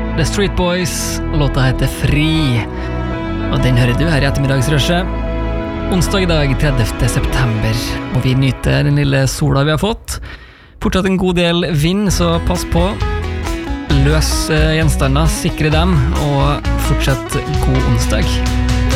The Street Boys, låta heter Fri. Og den hører du her i ettermiddagsrushet. Onsdag i dag, 30. september, og vi nyter den lille sola vi har fått. Fortsatt en god del vind, så pass på. Løs gjenstander, sikre dem, og fortsett god onsdag.